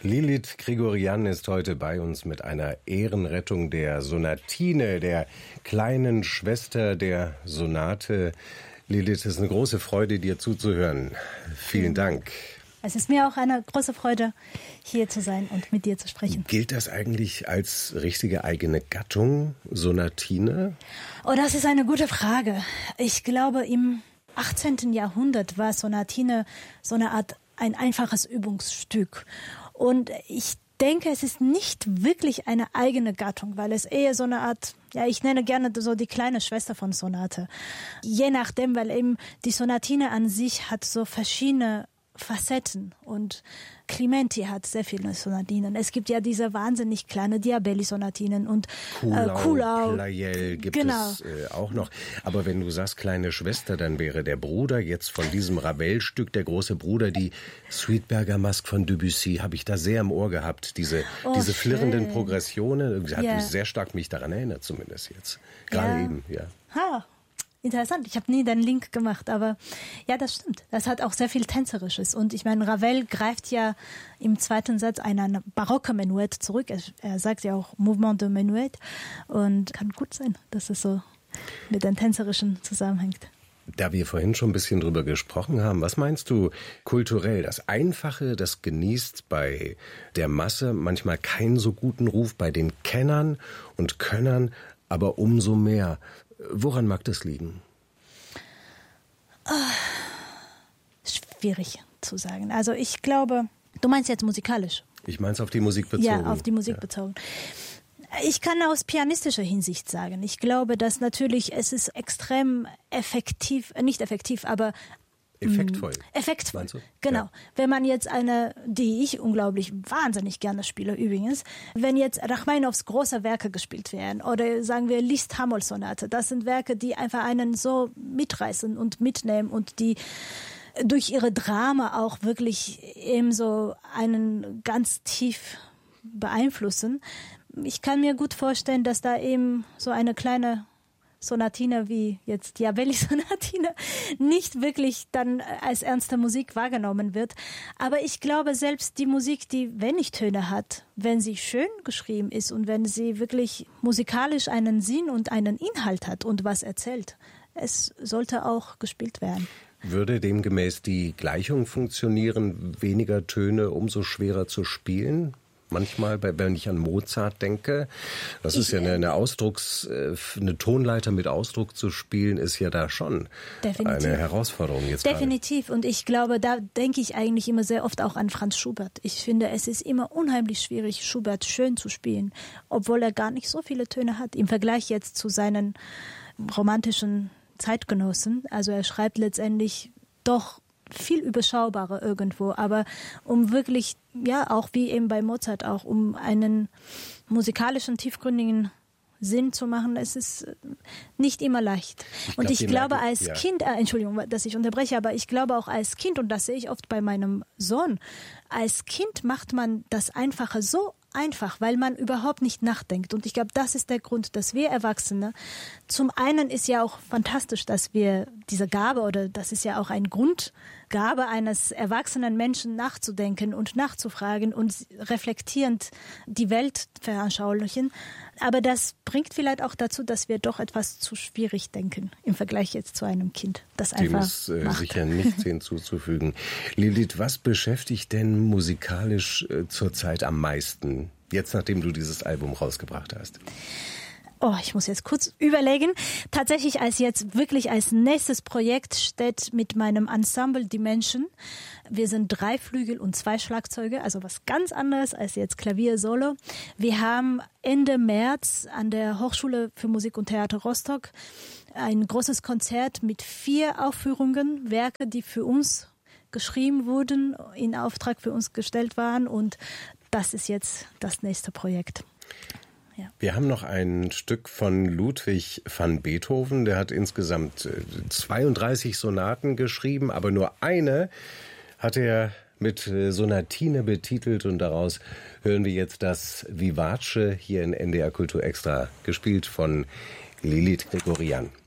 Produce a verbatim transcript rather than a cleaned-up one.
Lilith Grigorian ist heute bei uns mit einer Ehrenrettung der Sonatine, der kleinen Schwester der Sonate. Lilith, es ist eine große Freude, dir zuzuhören. Vielen Dank. Es ist mir auch eine große Freude, hier zu sein und mit dir zu sprechen. Gilt das eigentlich als richtige eigene Gattung, Sonatine? Oh, das ist eine gute Frage. Ich glaube, im achtzehnten Jahrhundert war Sonatine so eine Art ein einfaches Übungsstück. Und ich denke, es ist nicht wirklich eine eigene Gattung, weil es eher so eine Art, ja, ich nenne gerne so die kleine Schwester von Sonate. Je nachdem, weil eben die Sonatine an sich hat so verschiedene Facetten und Clementi hat sehr viele Sonatinen. Es gibt ja diese wahnsinnig kleine Diabelli-Sonatinen und Kuhlau, äh, Kuhlau. Pleyel gibt genau. es äh, auch noch. Aber wenn du sagst kleine Schwester, dann wäre der Bruder jetzt von diesem Ravel-Stück, der große Bruder, die Suite Masque von Debussy, habe ich da sehr im Ohr gehabt. Diese, oh, diese schön. flirrenden Progressionen, hat ja. mich sehr stark mich daran erinnert zumindest jetzt. Gerade ja. eben, ja. Ha. Interessant, ich habe nie den Link gemacht, aber ja, das stimmt. Das hat auch sehr viel Tänzerisches. Und ich meine, Ravel greift ja im zweiten Satz ein barocke Menuett zurück. Er, er sagt ja auch Mouvement de Menuett. Und kann gut sein, dass es so mit den Tänzerischen zusammenhängt. Da wir vorhin schon ein bisschen drüber gesprochen haben, was meinst du kulturell? Das Einfache, das genießt bei der Masse manchmal keinen so guten Ruf, bei den Kennern und Könnern, aber umso mehr. Woran mag das liegen? Oh, schwierig zu sagen. Also ich glaube, du meinst jetzt musikalisch? Ich meine es auf die Musik bezogen. Ja, auf die Musik ja. bezogen. Ich kann aus pianistischer Hinsicht sagen, ich glaube, dass natürlich es ist extrem effektiv, nicht effektiv, aber Effektvoll. Effektvoll, Meinst du? genau. Ja. Wenn man jetzt eine, die ich unglaublich wahnsinnig gerne spiele übrigens, wenn jetzt Rachmaninows große Werke gespielt werden oder sagen wir Liszt-Hamoll-Sonate, das sind Werke, die einfach einen so mitreißen und mitnehmen und die durch ihre Drama auch wirklich eben so einen ganz tief beeinflussen. Ich kann mir gut vorstellen, dass da eben so eine kleine Sonatine wie jetzt Diabelli-Sonatine nicht wirklich dann als ernste Musik wahrgenommen wird. Aber ich glaube, selbst die Musik, die wenig Töne hat, wenn sie schön geschrieben ist und wenn sie wirklich musikalisch einen Sinn und einen Inhalt hat und was erzählt, es sollte auch gespielt werden. Würde demgemäß die Gleichung funktionieren, weniger Töne, umso schwerer zu spielen? Manchmal, wenn ich an Mozart denke, das ist ich, ja eine, eine Ausdrucks, eine Tonleiter mit Ausdruck zu spielen, ist ja da schon definitiv. Eine Herausforderung jetzt Definitiv. Gerade. Und ich glaube, da denke ich eigentlich immer sehr oft auch an Franz Schubert. Ich finde, es ist immer unheimlich schwierig, Schubert schön zu spielen, obwohl er gar nicht so viele Töne hat im Vergleich jetzt zu seinen romantischen Zeitgenossen. Also er schreibt letztendlich doch viel überschaubarer irgendwo, aber um wirklich, ja, auch wie eben bei Mozart auch, um einen musikalischen, tiefgründigen Sinn zu machen, es ist nicht immer leicht. Ich und glaub, ich glaube merken, als ja. Kind, äh, Entschuldigung, dass ich unterbreche, aber ich glaube auch als Kind, und das sehe ich oft bei meinem Sohn, als Kind macht man das Einfache so einfach, weil man überhaupt nicht nachdenkt. Und ich glaube, das ist der Grund, dass wir Erwachsene, zum einen ist ja auch fantastisch, dass wir diese Gabe, oder das ist ja auch ein Grundgabe eines erwachsenen Menschen, nachzudenken und nachzufragen und reflektierend die Welt veranschaulichen. Aber das bringt vielleicht auch dazu, dass wir doch etwas zu schwierig denken im Vergleich jetzt zu einem Kind, das einfach Dem ist äh, macht. sicher nichts hinzuzufügen. Lilith, was beschäftigt denn musikalisch äh, zurzeit am meisten? Jetzt, nachdem du dieses Album rausgebracht hast. Oh, ich muss jetzt kurz überlegen. Tatsächlich als jetzt wirklich als nächstes Projekt steht mit meinem Ensemble Dimension. Wir sind drei Flügel und zwei Schlagzeuge, also was ganz anderes als jetzt Klavier Solo. Wir haben Ende März an der Hochschule für Musik und Theater Rostock ein großes Konzert mit vier Aufführungen, Werke, die für uns geschrieben wurden, in Auftrag für uns gestellt waren, und das ist jetzt das nächste Projekt. Ja. Wir haben noch ein Stück von Ludwig van Beethoven. Der hat insgesamt zweiunddreißig Sonaten geschrieben, aber nur eine hat er mit Sonatine betitelt, und daraus hören wir jetzt das Vivace hier in N D R Kultur Extra, gespielt von Lilith Grigorian.